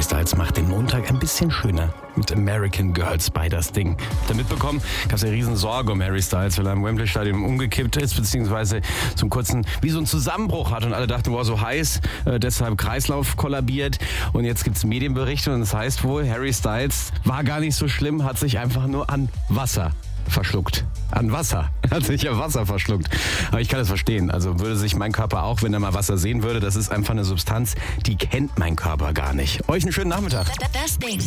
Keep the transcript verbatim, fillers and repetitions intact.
Styles macht den Montag ein bisschen schöner mit American Girl Spiders Ding. Habt ihr mitbekommen? Gab es ja riesen Sorge um Harry Styles, weil er im Wembley Stadion umgekippt ist, beziehungsweise so einen kurzen, wie so einen Zusammenbruch hat und alle dachten, wow, so heiß, äh, deshalb Kreislauf kollabiert. Und jetzt gibt es Medienberichte und es das heißt wohl, Harry Styles war gar nicht so schlimm, hat sich einfach nur an Wasser verschluckt. An Wasser. Hat sich an Wasser verschluckt. Aber ich kann das verstehen. Also würde sich mein Körper auch, wenn er mal Wasser sehen würde, das ist einfach eine Substanz, die kennt mein Körper gar nicht. Euch einen schönen Nachmittag. Das Ding.